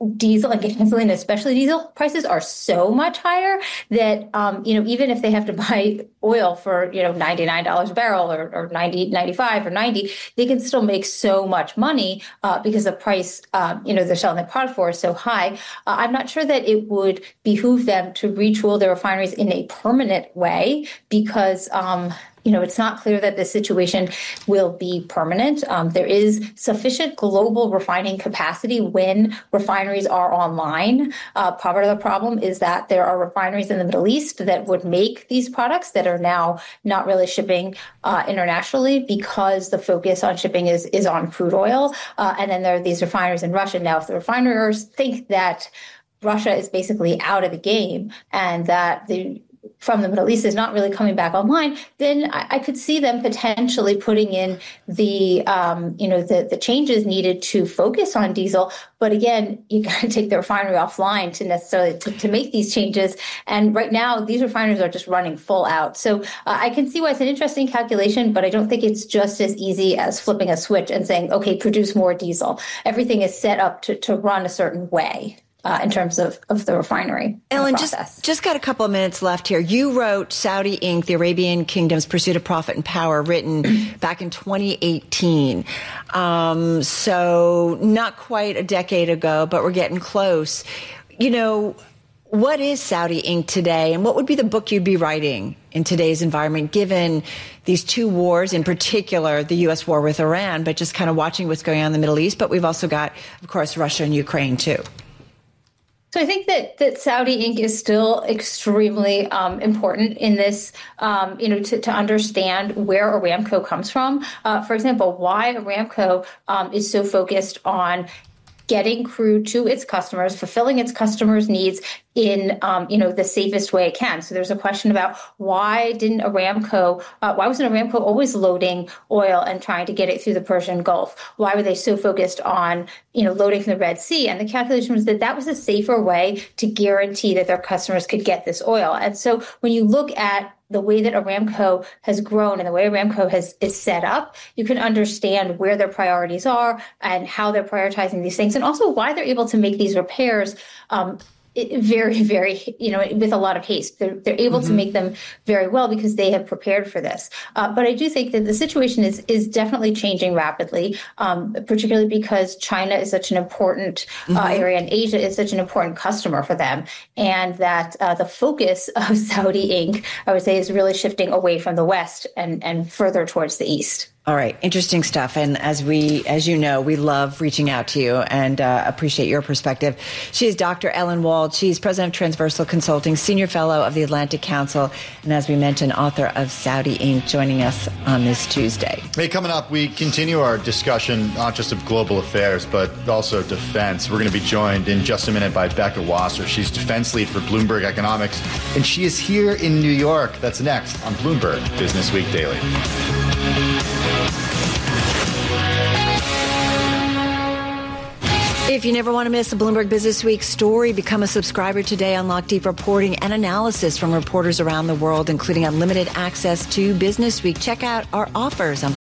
diesel and gasoline, especially diesel prices, are so much higher that, even if they have to buy oil for, $99 a barrel or 90, 95 or 90, they can still make so much money because the price, they're selling the product for is so high. I'm not sure that it would behoove them to retool their refineries in a permanent way because, it's not clear that the situation will be permanent. There is sufficient global refining capacity when refineries are online. Part of the problem is that there are refineries in the Middle East that would make these products that are now not really shipping internationally because the focus on shipping is on crude oil. And then there are these refineries in Russia. Now, if the refiners think that Russia is basically out of the game and that from the Middle East is not really coming back online, then I could see them potentially putting in the changes needed to focus on diesel. But again, you got to take the refinery offline to necessarily to make these changes. And right now, these refineries are just running full out. So I can see why it's an interesting calculation, but I don't think it's just as easy as flipping a switch and saying, okay, produce more diesel. Everything is set up to run a certain way. In terms of the refinery. Ellen, just got a couple of minutes left here. You wrote Saudi Inc., the Arabian Kingdom's Pursuit of Profit and Power, written back in 2018. So not quite a decade ago, but we're getting close. What is Saudi Inc. today, and what would be the book you'd be writing in today's environment, given these two wars, in particular, the U.S. war with Iran, but just kind of watching what's going on in the Middle East? But we've also got, of course, Russia and Ukraine, too. So I think that Saudi Inc. is still extremely important in this, to understand where Aramco comes from. For example, why Aramco is so focused on getting crude to its customers, fulfilling its customers' needs in, the safest way it can. So there's a question about why wasn't Aramco always loading oil and trying to get it through the Persian Gulf? Why were they so focused on, loading from the Red Sea? And the calculation was that was a safer way to guarantee that their customers could get this oil. And so when you look at the way that Aramco has grown and the way Aramco is set up, you can understand where their priorities are and how they're prioritizing these things, and also why they're able to make these repairs very, very, with a lot of haste. They're able to make them very well because they have prepared for this. But I do think that the situation is definitely changing rapidly, particularly because China is such an important area and Asia is such an important customer for them. And that the focus of Saudi Inc., I would say, is really shifting away from the West and further towards the East. All right. Interesting stuff. And as you know, we love reaching out to you and appreciate your perspective. She is Dr. Ellen Wald. She's president of Transversal Consulting, senior fellow of the Atlantic Council, and as we mentioned, author of Saudi Inc., joining us on this Tuesday. Hey, coming up, we continue our discussion, not just of global affairs, but also defense. We're going to be joined in just a minute by Becca Wasser. She's defense lead for Bloomberg Economics, and she is here in New York. That's next on Bloomberg Business Week Daily. If you never want to miss a Bloomberg Business Week story, become a subscriber today. Unlock deep reporting and analysis from reporters around the world, including unlimited access to Business Week. Check out our offers on